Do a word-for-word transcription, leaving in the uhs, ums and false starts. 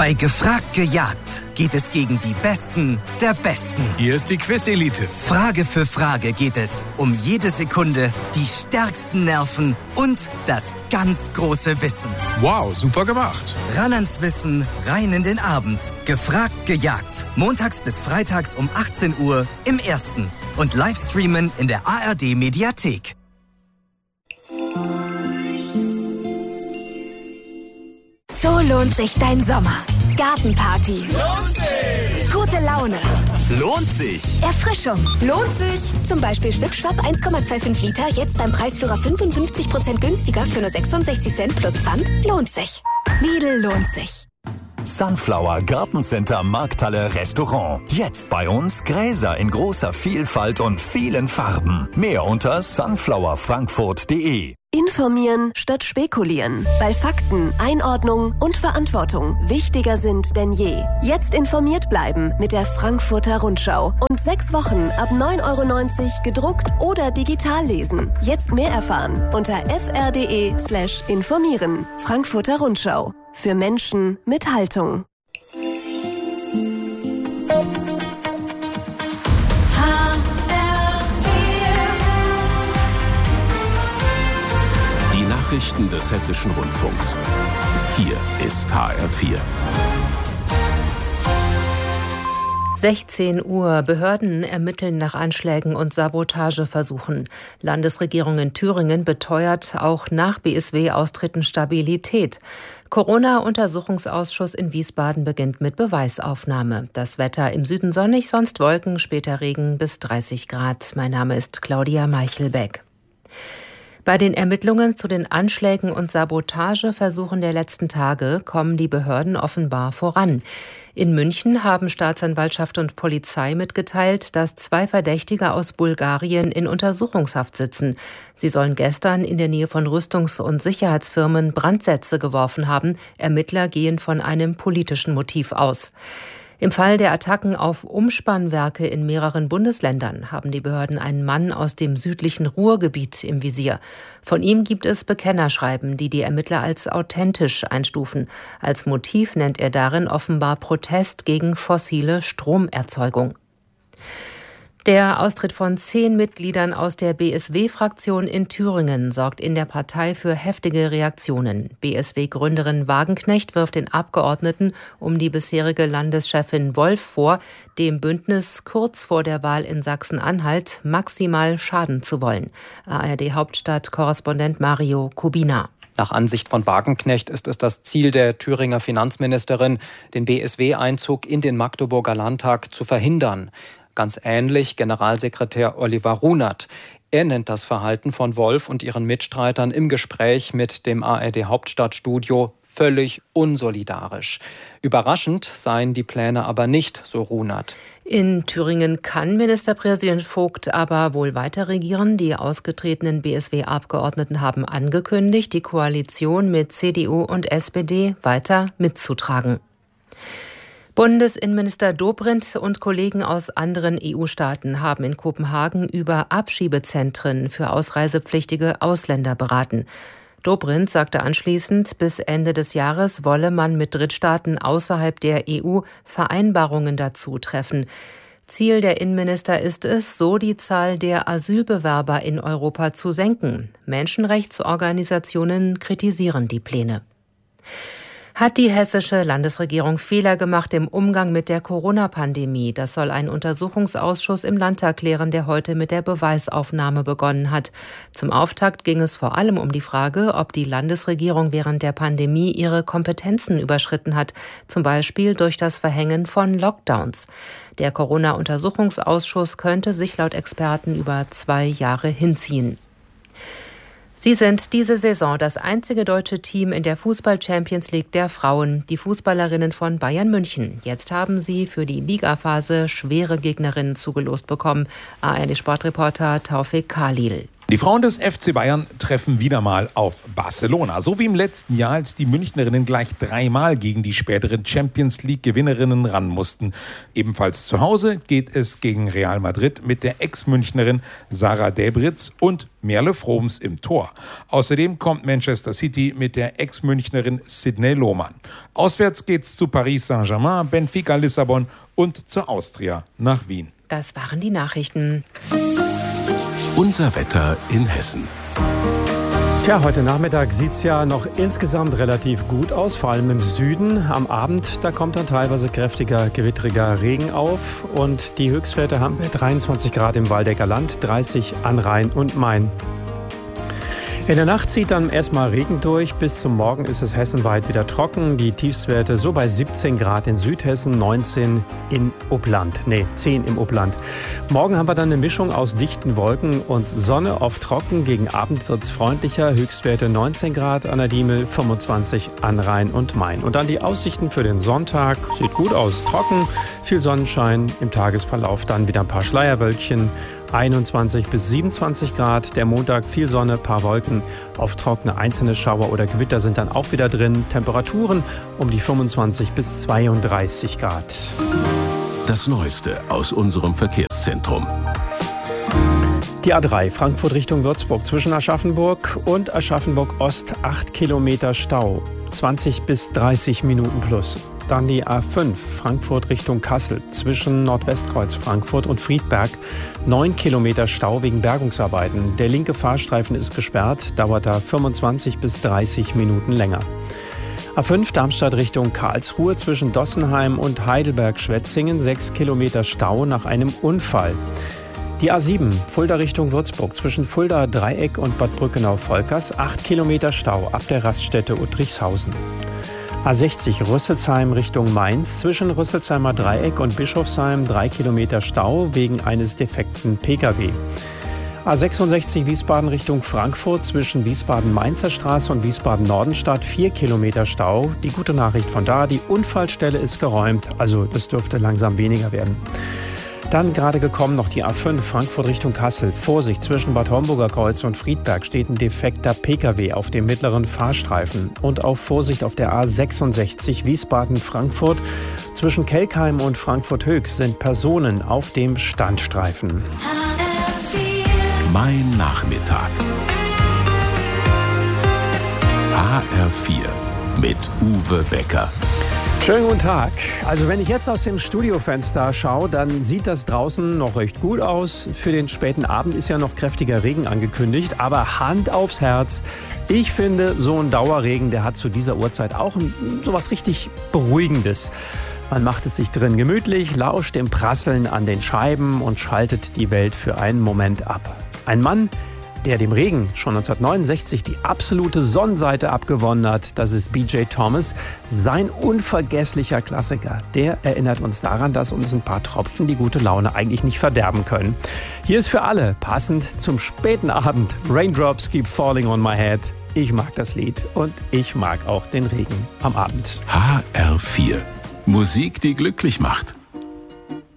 Bei Gefragt gejagt geht es gegen die Besten der Besten. Hier ist die Quiz-Elite. Frage für Frage geht es um jede Sekunde, die stärksten Nerven und das ganz große Wissen. Wow, super gemacht. Ran ans Wissen, rein in den Abend. Gefragt gejagt. Montags bis freitags um achtzehn Uhr im Ersten. Und Livestreamen in der A R D-Mediathek. So lohnt sich dein Sommer. Gartenparty. Lohnt sich. Gute Laune. Lohnt sich. Erfrischung. Lohnt sich. Zum Beispiel Schwipschwapp eins Komma fünfundzwanzig Liter, jetzt beim Preisführer fünfundfünfzig Prozent günstiger für nur sechsundsechzig Cent plus Pfand. Lohnt sich. Lidl lohnt sich. Sunflower Gartencenter Markthalle Restaurant. Jetzt bei uns Gräser in großer Vielfalt und vielen Farben. Mehr unter sunflower frankfurt punkt de. Informieren statt spekulieren, weil Fakten, Einordnung und Verantwortung wichtiger sind denn je. Jetzt informiert bleiben mit der Frankfurter Rundschau und sechs Wochen ab neun Euro neunzig gedruckt oder digital lesen. Jetzt mehr erfahren unter fr.de slash informieren. Frankfurter Rundschau. Für Menschen mit Haltung. Nachrichten des Hessischen Rundfunks. Hier ist H R vier. sechzehn Uhr. Behörden ermitteln nach Anschlägen und Sabotageversuchen. Landesregierung in Thüringen beteuert auch nach B S W-Austritten Stabilität. Corona-Untersuchungsausschuss in Wiesbaden beginnt mit Beweisaufnahme. Das Wetter im Süden sonnig, sonst Wolken, später Regen bis dreißig Grad. Mein Name ist Claudia Meichelbeck. Bei den Ermittlungen zu den Anschlägen und Sabotageversuchen der letzten Tage kommen die Behörden offenbar voran. In München haben Staatsanwaltschaft und Polizei mitgeteilt, dass zwei Verdächtige aus Bulgarien in Untersuchungshaft sitzen. Sie sollen gestern in der Nähe von Rüstungs- und Sicherheitsfirmen Brandsätze geworfen haben. Ermittler gehen von einem politischen Motiv aus. Im Fall der Attacken auf Umspannwerke in mehreren Bundesländern haben die Behörden einen Mann aus dem südlichen Ruhrgebiet im Visier. Von ihm gibt es Bekennerschreiben, die die Ermittler als authentisch einstufen. Als Motiv nennt er darin offenbar Protest gegen fossile Stromerzeugung. Der Austritt von zehn Mitgliedern aus der B S W-Fraktion in Thüringen sorgt in der Partei für heftige Reaktionen. B S W-Gründerin Wagenknecht wirft den Abgeordneten um die bisherige Landeschefin Wolf vor, dem Bündnis kurz vor der Wahl in Sachsen-Anhalt maximal schaden zu wollen. A R D-Hauptstadt-Korrespondent Mario Kubina. Nach Ansicht von Wagenknecht ist es das Ziel der Thüringer Finanzministerin, den B S W-Einzug in den Magdeburger Landtag zu verhindern. Ganz ähnlich Generalsekretär Oliver Runert. Er nennt das Verhalten von Wolf und ihren Mitstreitern im Gespräch mit dem A R D-Hauptstadtstudio völlig unsolidarisch. Überraschend seien die Pläne aber nicht, so Runert. In Thüringen kann Ministerpräsident Vogt aber wohl weiter regieren. Die ausgetretenen B S W-Abgeordneten haben angekündigt, die Koalition mit C D U und S P D weiter mitzutragen. Bundesinnenminister Dobrindt und Kollegen aus anderen E U-Staaten haben in Kopenhagen über Abschiebezentren für ausreisepflichtige Ausländer beraten. Dobrindt sagte anschließend, bis Ende des Jahres wolle man mit Drittstaaten außerhalb der E U Vereinbarungen dazu treffen. Ziel der Innenminister ist es, so die Zahl der Asylbewerber in Europa zu senken. Menschenrechtsorganisationen kritisieren die Pläne. Hat die hessische Landesregierung Fehler gemacht im Umgang mit der Corona-Pandemie? Das soll ein Untersuchungsausschuss im Landtag klären, der heute mit der Beweisaufnahme begonnen hat. Zum Auftakt ging es vor allem um die Frage, ob die Landesregierung während der Pandemie ihre Kompetenzen überschritten hat, zum Beispiel durch das Verhängen von Lockdowns. Der Corona-Untersuchungsausschuss könnte sich laut Experten über zwei Jahre hinziehen. Sie sind diese Saison das einzige deutsche Team in der Fußball-Champions League der Frauen, die Fußballerinnen von Bayern München. Jetzt haben sie für die Ligaphase schwere Gegnerinnen zugelost bekommen. A R D-Sportreporter Taufik Khalil. Die Frauen des F C Bayern treffen wieder mal auf Barcelona. So wie im letzten Jahr, als die Münchnerinnen gleich dreimal gegen die späteren Champions-League-Gewinnerinnen ran mussten. Ebenfalls zu Hause geht es gegen Real Madrid mit der Ex-Münchnerin Sarah Debritz und Merle Froms im Tor. Außerdem kommt Manchester City mit der Ex-Münchnerin Sidney Lohmann. Auswärts geht's zu Paris Saint-Germain, Benfica Lissabon und zur Austria nach Wien. Das waren die Nachrichten. Unser Wetter in Hessen. Tja, heute Nachmittag sieht es ja noch insgesamt relativ gut aus, vor allem im Süden. Am Abend, da kommt dann teilweise kräftiger, gewittriger Regen auf. Und die Höchstwerte haben wir dreiundzwanzig Grad im Waldecker Land, dreißig an Rhein und Main. In der Nacht zieht dann erstmal Regen durch. Bis zum Morgen ist es hessenweit wieder trocken. Die Tiefstwerte so bei siebzehn Grad in Südhessen, neunzehn in Uppland. Nee, zehn im Uppland. Morgen haben wir dann eine Mischung aus dichten Wolken und Sonne, oft trocken. Gegen Abend wird es freundlicher. Höchstwerte neunzehn Grad an der Diemel, fünfundzwanzig an Rhein und Main. Und dann die Aussichten für den Sonntag. Sieht gut aus. Trocken, viel Sonnenschein. Im Tagesverlauf dann wieder ein paar Schleierwölkchen. einundzwanzig bis siebenundzwanzig Grad. Der Montag viel Sonne, paar Wolken. Auf trockene einzelne Schauer oder Gewitter sind dann auch wieder drin. Temperaturen um die fünfundzwanzig bis zweiunddreißig Grad. Das Neueste aus unserem Verkehrszentrum. Die A drei Frankfurt Richtung Würzburg zwischen Aschaffenburg und Aschaffenburg Ost acht Kilometer Stau. zwanzig bis dreißig Minuten plus. Dann die A fünf Frankfurt Richtung Kassel zwischen Nordwestkreuz Frankfurt und Friedberg. neun Kilometer Stau wegen Bergungsarbeiten. Der linke Fahrstreifen ist gesperrt, dauert da fünfundzwanzig bis dreißig Minuten länger. A fünf Darmstadt Richtung Karlsruhe zwischen Dossenheim und Heidelberg-Schwetzingen. sechs Kilometer Stau nach einem Unfall. Die A sieben Fulda Richtung Würzburg zwischen Fulda Dreieck und Bad Brückenau-Volkers. acht Kilometer Stau ab der Raststätte Uttrichshausen. A sechzig Rüsselsheim Richtung Mainz zwischen Rüsselsheimer Dreieck und Bischofsheim drei Kilometer Stau wegen eines defekten Pkw. A sechsundsechzig Wiesbaden Richtung Frankfurt zwischen Wiesbaden-Mainzer Straße und Wiesbaden-Nordenstadt vier Kilometer Stau. Die gute Nachricht von da, die Unfallstelle ist geräumt, also das dürfte langsam weniger werden. Dann gerade gekommen noch die A fünf Frankfurt Richtung Kassel. Vorsicht, zwischen Bad Homburger Kreuz und Friedberg steht ein defekter Pkw auf dem mittleren Fahrstreifen. Und auch Vorsicht auf der A sechsundsechzig Wiesbaden-Frankfurt. Zwischen Kelkheim und Frankfurt-Höchst sind Personen auf dem Standstreifen. Mein Nachmittag. H R vier mit Uwe Becker. Schönen guten Tag. Also wenn ich jetzt aus dem Studiofenster schaue, dann sieht das draußen noch recht gut aus. Für den späten Abend ist ja noch kräftiger Regen angekündigt. Aber Hand aufs Herz, ich finde, so ein Dauerregen, der hat zu dieser Uhrzeit auch so was richtig Beruhigendes. Man macht es sich drin gemütlich, lauscht dem Prasseln an den Scheiben und schaltet die Welt für einen Moment ab. Ein Mann, der dem Regen schon neunzehnhundertneunundsechzig die absolute Sonnenseite abgewonnen hat, das ist B J Thomas. Sein unvergesslicher Klassiker, der erinnert uns daran, dass uns ein paar Tropfen die gute Laune eigentlich nicht verderben können. Hier ist für alle passend zum späten Abend Raindrops Keep Falling on My Head. Ich mag das Lied und ich mag auch den Regen am Abend. H R vier. Musik, die glücklich macht.